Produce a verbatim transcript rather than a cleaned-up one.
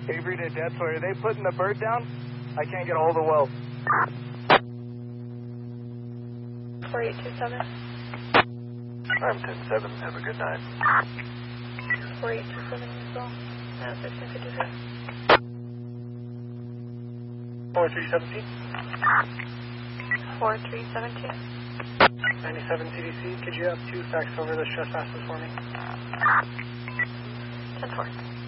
Avery to Depthway, are they putting the bird down? I can't get a hold of Wells. four eight two seven. I'm ten seven, have a good night. four eight two seven as well. Uh, fifteen fifty-three. four three seventeen. four three seventeen. ninety-seven C D C, could you have two fax over the stress passes for me? ten four.